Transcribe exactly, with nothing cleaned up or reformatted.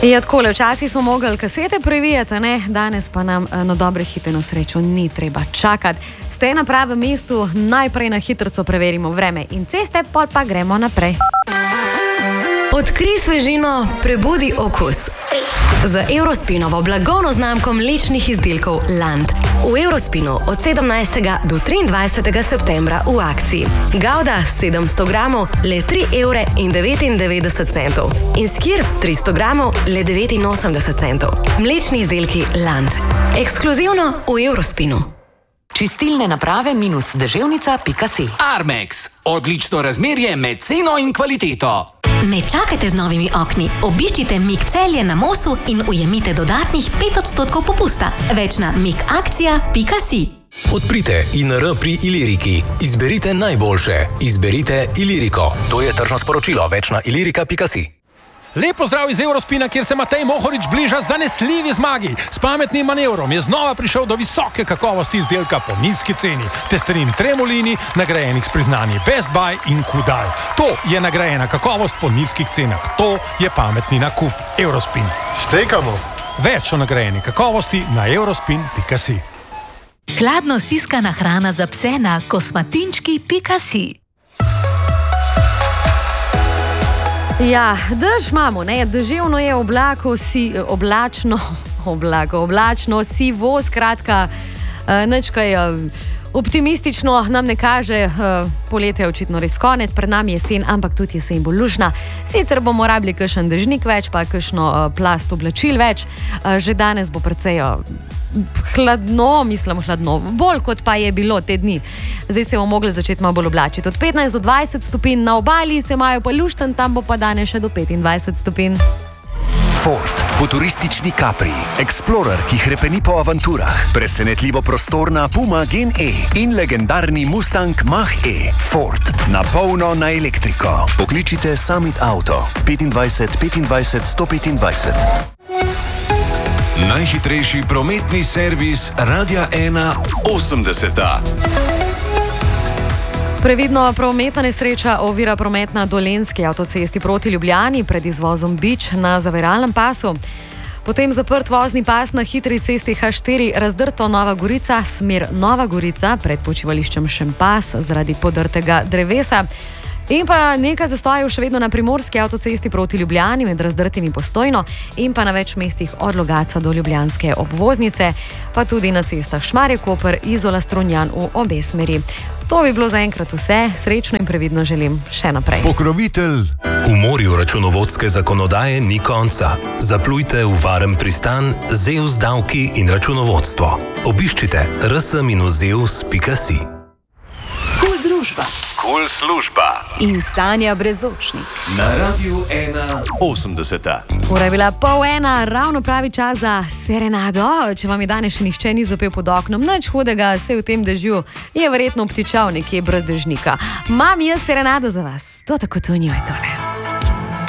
Ja, takole, včasih smo mogli kasete previjati, ne? Danes pa nam na dobre hite na srečo ni treba čakati. Ste na pravem mestu, najprej na hitrico preverimo vreme in ceste, pol pa gremo naprej. Odkrij svežino, prebudi okus. Z Eurospinovo blagovno znamko mlečnih izdelkov Land. V Eurospinu od sedemnajstega do triindvajsetega septembra v akciji. Gouda sedemsto gramov, le tri evre in devetindevetdeset centov. In skir tristo gramov, le devetinosemdeset centov. Mlečni izdelki Land. Ekskluzivno v Eurospinu. Čistilne naprave minus deževnica pika si. Armex. Odlično razmerje med ceno in kvaliteto. Ne čakajte z novimi okni. Obiščite Mik Celje na Mosu in ujemite dodatnih pet odstotkov popusta. Več na mikakcija pika si. Odprite I N R pri Iliriki. Izberite najboljše. Izberite Iliriko. To je tržno sporočilo. Več na ilirika pika si. Lep pozdrav iz Eurospina, kjer se Matej Mohorič bliža zanesljivi zmagi. S pametnim manevrom je znova prišel do visoke kakovosti izdelka po nizki ceni. Testerin Tremolini, nagrajenih s priznanji Best Buy in Kudal. To je nagrajena kakovost po nizkih cenah. To je pametni nakup. Eurospin. Štekamo. Več o nagrajeni kakovosti na eurospin pika si. Hladno stiskana hrana za pse na kosmatinčki pika si. Ja, dež imamo, ne, deževno je oblako, si, oblačno, oblako, oblačno, sivo, skratka, uh, nič kaj uh, optimistično nam ne kaže, uh, poletje je očitno res konec, pred nami jesen, ampak tudi jesen bo lušna, sicer bomo rabili kakšen dežnik več, pa kakšno uh, plast oblačil več, uh, že danes bo precej uh, hladno, mislim hladno, bolj kot pa je bilo te dni. Zdaj se bomo mogli začeti malo bolj oblačiti. Od petnajst do dvajset stopinj na obali se imajo pa lušten, tam bo pa danes še do petindvajset stopinj. Ford, futuristični Capri, Explorer, ki hrepeni po avanturah, presenetljivo prostorna Puma Gen E in legendarni Mustang Mach-E. Ford, na polno na elektriko. Pokličite Summit Auto, petindvajset petindvajset sto petindvajset. Najhitrejši prometni servis Radia ena osemdeseta. Previdno prometna nesreča ovira promet na Dolenjski avtocesti proti Ljubljani pred izvozom Bič na zaviralnem pasu. Potem zaprt vozni pas na hitri cesti H štiri, razdrto Nova Gorica, smer Nova Gorica pred počivališčem Šempas zaradi podrtega drevesa. In pa nekaj zastojev še vedno na primorski avtocesti proti Ljubljani med razdrtimi Postojno in pa na več mestih od Logatca do ljubljanske obvoznice, pa tudi na cestah Šmarje-Koper, Izola-Strunjan v obe smeri. To bi bilo zaenkrat vse, srečno in previdno želim še naprej. Pokrovitelj. V morju računovodske zakonodaje ni konca. Zaplujte v varen pristan Zeus davki in računovodstvo. Obiščite r s minus zeus pika si. Kul družba. Kul služba. In Sanja Brezočnik. Na Radiu ena osemdeseta. Ura je bila pol ena, ravno pravi čas za serenado. Če vam je danes še nihče ni zapel pod oknom, nič hudega, se v tem dežju je verjetno obtičal nekje brez dežnika. Mam jaz serenado za vas. To tako to njo je tole.